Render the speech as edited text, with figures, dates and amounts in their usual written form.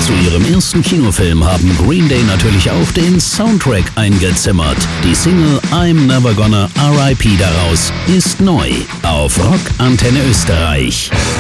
Zu ihrem ersten Kinofilm haben Green Day natürlich auch den Soundtrack eingezimmert. Die Single I'm Never Gonna R.I.P. daraus ist neu auf Rock Antenne Österreich.